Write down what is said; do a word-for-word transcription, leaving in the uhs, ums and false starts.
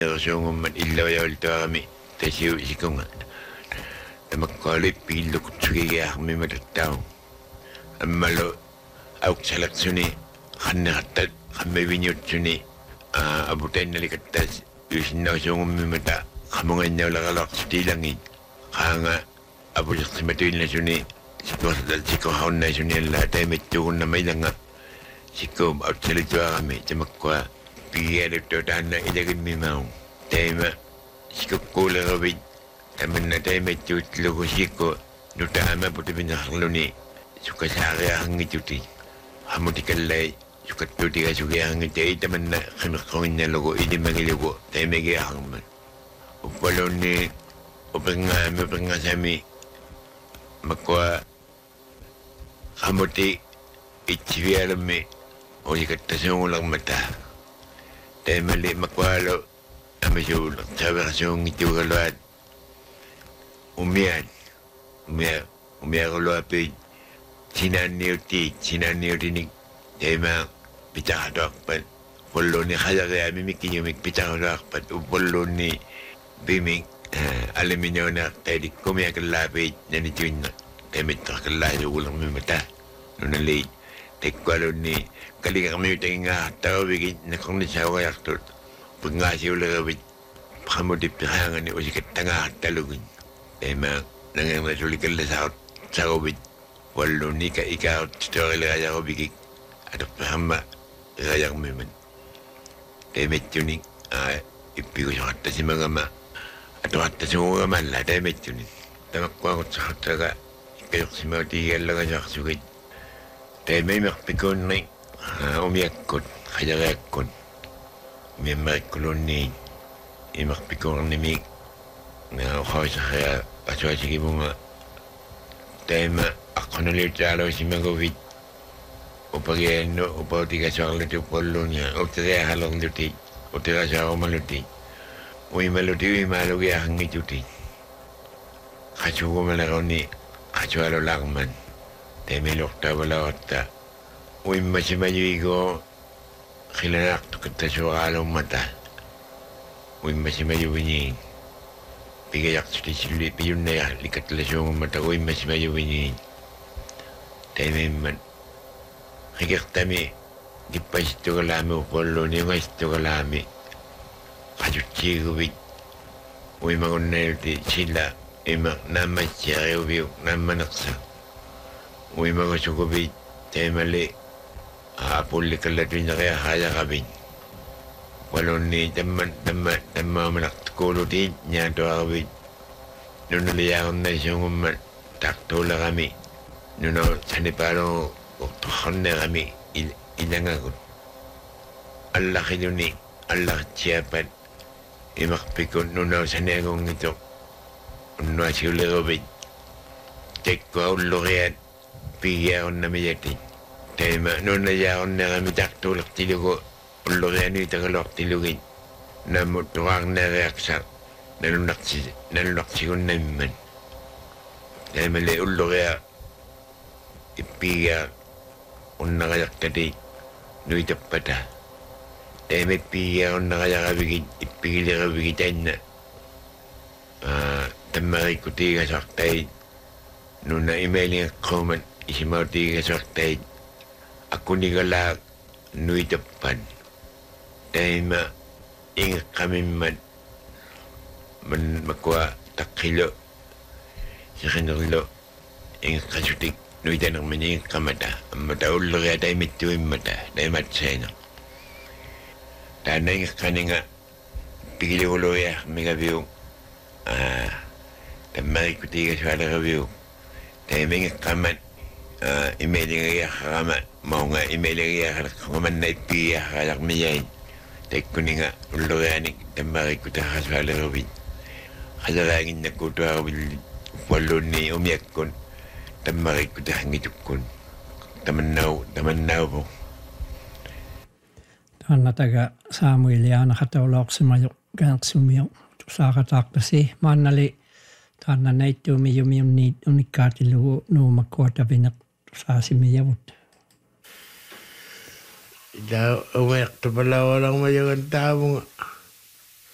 Ersuungammat illuajaultuarami tasiu sikunga tamakkuali piillukutsugigiarmima tattau ammalu auksalaksuni qanneqattat qammaviñutsuni abutainnalikattas yusinnaasuungummimata qamungannaulaqalaqsutiilangi qaanga apuliqsimatuillasuni sikuartal sikuhaunnaisuni alla taimittugunnamailanga sikkum autsalituarami tamakkua pialuttuutaanna ilagimmimaun taima sikukkuuleravit tamanna taimattuutlugu sikku nutaama putipinarluni sukasaariahangituti hamutikallai sukattuutigasugiahangitei tamanna qimeqqunginnalugu ilimagilugu taimagiahangman uppalunni upengaami upengasami makkua hamuti itsivialammi ulikattasuungulaqmata taimali makwalo amisuul taversuungitugaluat umiat umia umiaquluapi sinanniuti sinanniutinik taima pitaqatuaqpat pulluni qalaqiami mikkiñumik pitaqatuaqpat uppulluni bimik aluminiuneaq taidik kumiaqallaapiit nanituinna taimittaqallaasugulermimata nunali tekkualunni kaliqarmiutagingaartaruvigit nakornisauqajartut pengasiuleruvit qamutippiqaangani usikattangaartalugin taima nangernasulikallasaarut saruvit wallunika ikaarut tutorilerajaruvigik atorpahamma irajarmiman taimattunik ippigusoqattasimagama atoqattasugugamalla taimattunik tamakkuaqutsaqattaga ikkajoqsimautigiallagasarsugit taimaimeqpikunni umiakkut qajariakkut umiammarikkulunni imeqpikurnimiik naoqausarria asuasigimunga taima aqqanuliutaaluusimaguvit upagiannu upautigasarluti upullunia uteriahalerluti uterasaarumaluti uimaluti uimaalugiahangituti qasugumaleruni qasualulaqman taimilortaavalaorta uimmasimayuigo qilanaqtukattasuaqaalummata uimmasimayuvini pigajaqsutisilli piyunnaya likatlasuungummata uimmasimayuvini taimimman qikertami kippasittukalaami uqulluuni ungasittukalaami qajutsiiguvit uimagunnayuti silla ima naammatsiariuviu naammaneqsa uimagusukuvit taimali apullikallatuineriaqajaqavit walunni tamman tamma tammaamalaqtukuulutit ñaatuaqavit nunaliyaaqornaisuungummat tartuulerami nuno sanipaalugu uqtornerami ilangagut allaqiluni allaqtiapat imaqpikun nunau saniagungituq unnuasiuleruvit tekkuaulluriat pigiaaqonnamiyati taima nunayaaqonnerami tartuulertilugu ullurianuitagaluartilugit nammut tuqaarneriaqsaq nalunaqsi nalunaqsigunnamman taimali ulluria ippigiaaq unnaqajaqtati nuitappata taima ippigiaaqonnaqajaqavigit ippigiliravigitainna tammarikkutiigasartait nuna imailingaqqaumat isimautiigasartait akkunigalaaq nuitappan taima ingeqqamimmat man makua taqqilo siqinerlo ingeqqasutik nuitanerman ingeqqamata ammata ulleria taimittuimmata taimatsaina taana ingeqqaninga pigiliguluia migaviu tammarikkutiigasualeraviu taima ingeqqamat imailingagiarrama maunga imailingagiarraqamanna ippigiarraqarmiyain takkuninga ullurianik tammarikkutaarrasualeruvit qajaraanginnakkuutuaruvil wallunni umiakkun tammarikkutahangitukkun tamannau tamannaupu taannataga Samueliaanaqataulooqsimajo kaneqsumiu tusaaqataaqtasi maannali taannanaittuumiyumiumniit unikkaatilugu nuumakkuatavineq tusaasimiyavut ida umeqtupalaualarmajagan taamunga